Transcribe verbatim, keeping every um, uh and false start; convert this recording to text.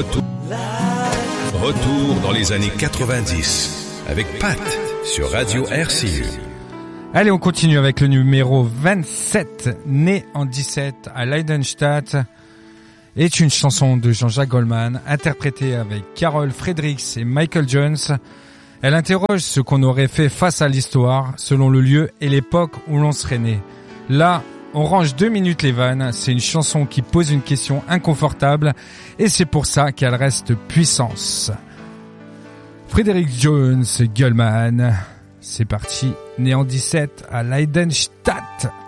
Retour. Retour dans les années quatre-vingt-dix avec Pat sur Radio R C U. Allez, on continue avec le numéro vingt-sept, né en dix-sept à Leidenstadt, est une chanson de Jean-Jacques Goldman, interprétée avec Carol Fredericks et Michael Jones. Elle interroge ce qu'on aurait fait face à l'histoire, selon le lieu et l'époque où l'on serait né. Là, on range deux minutes les vannes, c'est une chanson qui pose une question inconfortable, et c'est pour ça qu'elle reste puissance. Frédéric Jones Goldman, c'est parti, né en dix-sept à Leidenstadt.